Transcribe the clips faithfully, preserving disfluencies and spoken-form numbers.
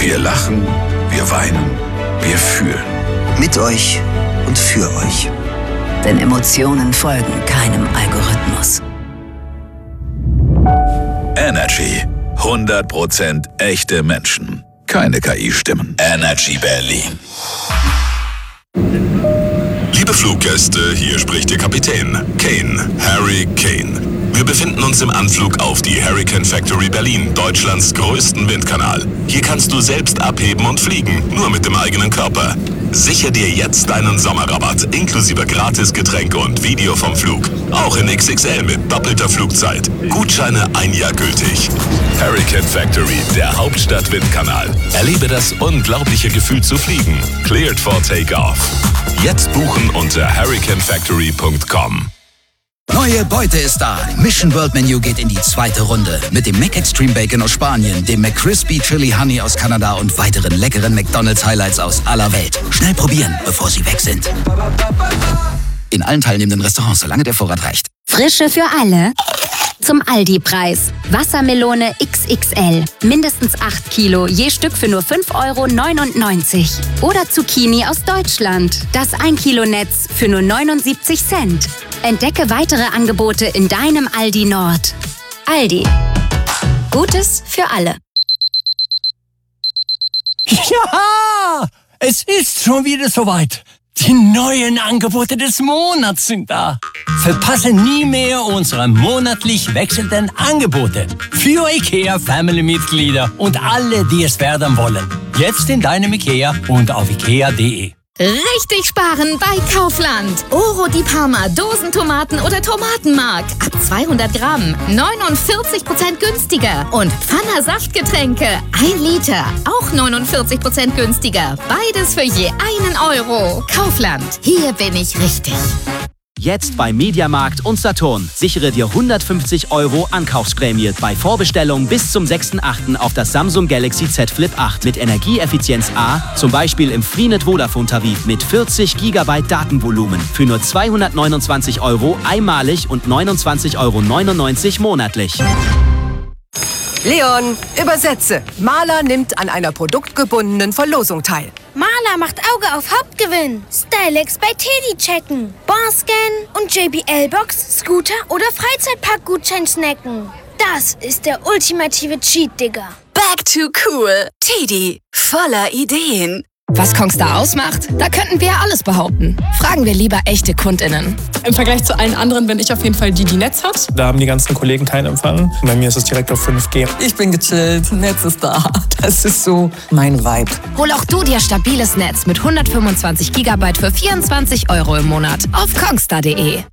Wir lachen, wir weinen, wir fühlen. Mit euch und für euch. Denn Emotionen folgen keinem Algorithmus. Energy. hundert Prozent echte Menschen. Keine K I-Stimmen. Energy Berlin. Liebe Fluggäste, hier spricht Ihr Kapitän, Kane, Harry Kane. Wir befinden uns im Anflug auf die Hurricane Factory Berlin, Deutschlands größten Windkanal. Hier kannst du selbst abheben und fliegen, nur mit dem eigenen Körper. Sichere dir jetzt deinen Sommerrabatt, inklusive Gratisgetränke und Video vom Flug. Auch in X X L mit doppelter Flugzeit. Gutscheine ein Jahr gültig. Hurricane Factory, der Hauptstadt-Windkanal. Erlebe das unglaubliche Gefühl zu fliegen. Cleared for Takeoff. Jetzt buchen unter hurricane factory punkt com. Neue Beute ist da. Mission World Menu geht in die zweite Runde. Mit dem McExtreme Bacon aus Spanien, dem McCrispy Chili Honey aus Kanada und weiteren leckeren McDonald's Highlights aus aller Welt. Schnell probieren, bevor sie weg sind. In allen teilnehmenden Restaurants, solange der Vorrat reicht. Frische für alle. Zum Aldi-Preis. Wassermelone X X L. Mindestens acht Kilo, je Stück für nur fünf Euro neunundneunzig. Oder Zucchini aus Deutschland. Das ein Kilo Netz für nur neunundsiebzig Cent. Entdecke weitere Angebote in deinem Aldi Nord. Aldi. Gutes für alle. Ja, es ist schon wieder soweit. Die neuen Angebote des Monats sind da. Verpasse nie mehr unsere monatlich wechselnden Angebote für IKEA Family-Mitglieder und alle, die es werden wollen. Jetzt in deinem IKEA und auf ikea punkt de. Richtig sparen bei Kaufland. Oro di Parma, Dosentomaten oder Tomatenmark. Ab zweihundert Gramm, neunundvierzig Prozent günstiger. Und Pfanner Saftgetränke, ein Liter, auch neunundvierzig Prozent günstiger. Beides für je einen Euro. Kaufland, hier bin ich richtig. Jetzt bei Mediamarkt und Saturn. Sichere dir hundertfünfzig Euro Ankaufsprämie bei Vorbestellung bis zum sechsten achten auf das Samsung Galaxy Z Flip acht mit Energieeffizienz A, zum Beispiel im Freenet Vodafone Tarif mit vierzig Gigabyte Datenvolumen für nur zweihundertneunundzwanzig Euro einmalig und neunundzwanzig Euro neunundneunzig monatlich. Leon, übersetze. Maler nimmt an einer produktgebundenen Verlosung teil. Maler macht Auge auf Hauptgewinn. Stylex bei Teddy checken. Barscan und J B L-Box, Scooter oder Freizeitpark-Gutschein snacken. Das ist der ultimative Cheat, Digga. Back to cool. Teddy, voller Ideen. Was Kongstar ausmacht? Da könnten wir ja alles behaupten. Fragen wir lieber echte KundInnen. Im Vergleich zu allen anderen bin ich auf jeden Fall die, die Netz hat. Da haben die ganzen Kollegen keinen Empfang. Bei mir ist es direkt auf fünf G. Ich bin gechillt, Netz ist da. Das ist so mein Vibe. Hol auch du dir stabiles Netz mit hundertfünfundzwanzig Gigabyte für vierundzwanzig Euro im Monat auf kongstar punkt de.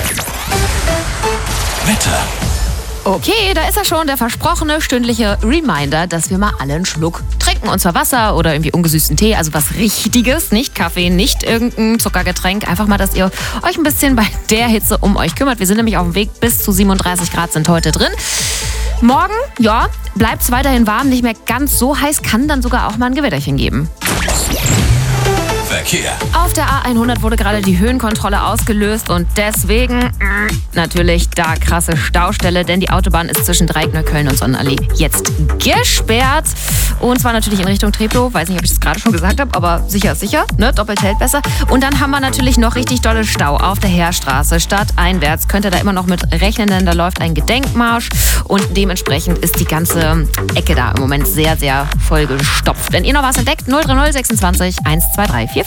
Wetter. Okay, da ist er schon, der versprochene stündliche Reminder, dass wir mal alle einen Schluck trinken. Und zwar Wasser oder irgendwie ungesüßten Tee, also was Richtiges, nicht Kaffee, nicht irgendein Zuckergetränk. Einfach mal, dass ihr euch ein bisschen bei der Hitze um euch kümmert. Wir sind nämlich auf dem Weg, bis zu siebenunddreißig Grad sind heute drin. Morgen, ja, bleibt es weiterhin warm, nicht mehr ganz so heiß, kann dann sogar auch mal ein Gewitterchen geben. Verkehr. Auf der A hundert wurde gerade die Höhenkontrolle ausgelöst und deswegen äh, natürlich da krasse Staustelle, denn die Autobahn ist zwischen Dreieckneukölln und Sonnenallee jetzt gesperrt. Und zwar natürlich in Richtung Treptow. Weiß nicht, ob ich das gerade schon gesagt habe, aber sicher ist sicher. Ne? Doppelt hält besser. Und dann haben wir natürlich noch richtig dolle Stau auf der Heerstraße. Stadteinwärts könnt ihr da immer noch mit rechnen, denn da läuft ein Gedenkmarsch. Und dementsprechend ist die ganze Ecke da im Moment sehr, sehr vollgestopft. Wenn ihr noch was entdeckt, null drei null sechsundzwanzig eins zwei drei vier fünf.